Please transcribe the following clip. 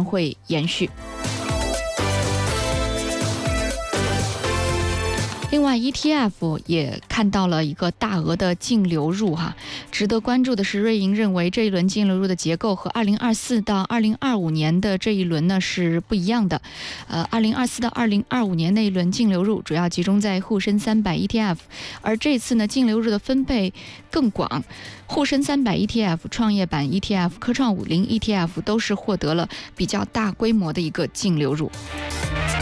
会延续。另外 ETF 也看到了一个大额的净流入值得关注的是，瑞银认为这一轮净流入的结构和2024到2025年的这一轮呢是不一样的。2024到2025年那一轮净流入主要集中在沪深300 ETF， 而这次呢净流入的分配更广，沪深300 ETF、创业板 ETF、科创50 ETF 都是获得了比较大规模的一个净流入。